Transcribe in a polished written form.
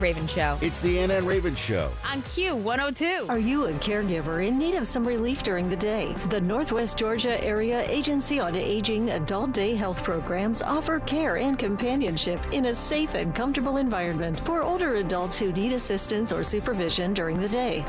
Raven Show. It's the Anna and Raven Show. On Q102. Are you a caregiver in need of some relief during the day? The Northwest Georgia Area Agency on Aging Adult Day Health Programs offer care and companionship in a safe and comfortable environment for older adults who need assistance or supervision during the day.